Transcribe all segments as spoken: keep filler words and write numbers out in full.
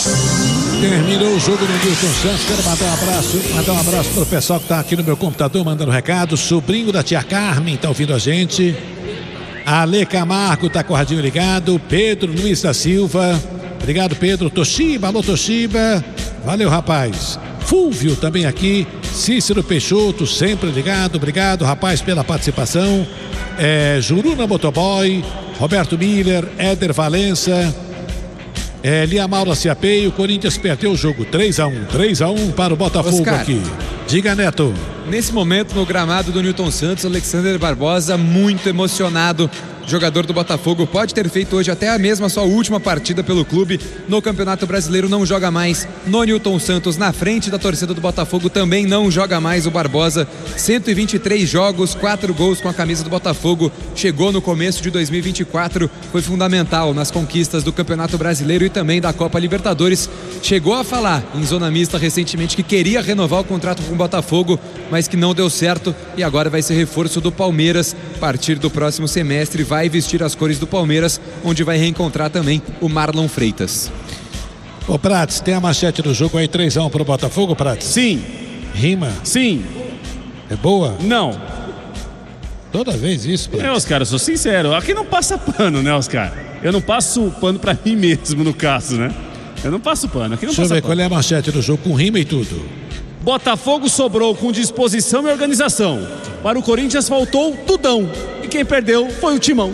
Terminou o jogo do Nilton Santos. Quero mandar um abraço, mandar um abraço para o pessoal que está aqui no meu computador mandando recado. Sobrinho da tia Carmen está ouvindo a gente. Ale Camargo está com o radinho ligado. Pedro Luiz da Silva. Obrigado, Pedro. Toshiba, alô Toshiba. Valeu, rapaz. Fúvio também aqui. Cícero Peixoto, sempre ligado. Obrigado, rapaz, pela participação. É, Juruna Motoboy. Roberto Miller. Éder Valença. É, Lia Maura se apeia, o Corinthians perdeu o jogo três a um, três a um para o Botafogo. Oscar, aqui. Diga, Neto. Nesse momento, no gramado do Nilton Santos, Alexander Barbosa muito emocionado. Jogador do Botafogo, pode ter feito hoje até a mesma sua última partida pelo clube no Campeonato Brasileiro, não joga mais no Nilton Santos, na frente da torcida do Botafogo também não joga mais o Barbosa. Cento e vinte e três jogos, quatro gols com a camisa do Botafogo, chegou no começo de dois mil e vinte e quatro, foi fundamental nas conquistas do Campeonato Brasileiro e também da Copa Libertadores. Chegou a falar em zona mista recentemente que queria renovar o contrato com o Botafogo, mas que não deu certo e agora vai ser reforço do Palmeiras. A partir do próximo semestre vai vestir as cores do Palmeiras, onde vai reencontrar também o Marlon Freitas. Ô Prates, tem a manchete do jogo aí, três a um pro Botafogo, Prates? Sim. Rima? Sim. É boa? Não. Toda vez isso, Prates? É, Oscar, eu sou sincero, aqui não passa pano, né, Oscar? Eu não passo pano pra mim mesmo, no caso, né? Eu não passo pano, aqui não Deixa passa eu ver pano. qual é a manchete do jogo, com rima e tudo. Botafogo sobrou com disposição e organização. Para o Corinthians faltou tudão. E quem perdeu foi o Timão.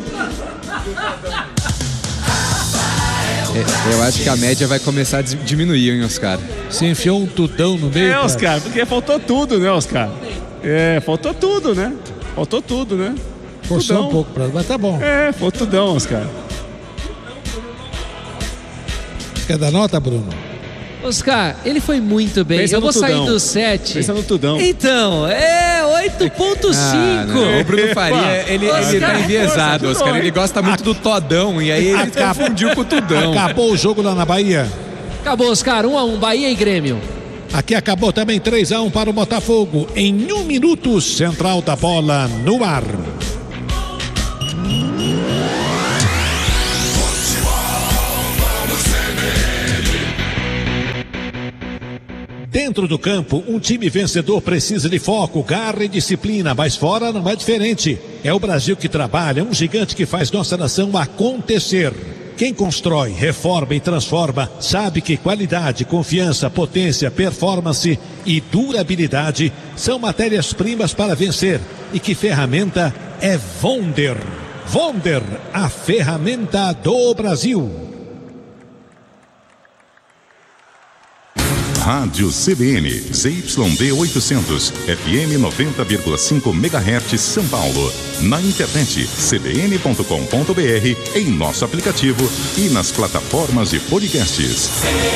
É, eu acho que a média vai começar a diminuir, hein, Oscar? Você enfiou um tudão no meio? É, Oscar, porque faltou tudo, né, Oscar? É, faltou tudo, né? Faltou tudo, né? Forçou tudão. Um pouco, pra... mas tá bom. É, faltou tudão, Oscar. Quer dar nota, Bruno? Oscar, ele foi muito bem. Pensa eu vou tudão. sair do sete. Pensa no tudão. Então, é oito ponto cinco. Ah, o Bruno Faria, ele, ele tá enviesado, Oscar. Ele gosta muito do todão e aí ele confundiu com o tudão. Acabou o jogo lá na Bahia? Acabou, Oscar. um a um, Bahia e Grêmio. Aqui acabou também três a um para o Botafogo. Em um minuto, central da bola no ar. Dentro do campo, um time vencedor precisa de foco, garra e disciplina, mas fora não é diferente. É o Brasil que trabalha, um gigante que faz nossa nação acontecer. Quem constrói, reforma e transforma, sabe que qualidade, confiança, potência, performance e durabilidade são matérias-primas para vencer. E que ferramenta é Vonder. Vonder, a ferramenta do Brasil. Rádio C B N, Z Y D oitocentos, F M noventa vírgula cinco megahertz, São Paulo. Na internet, c b n ponto com ponto b r, em nosso aplicativo e nas plataformas de podcasts.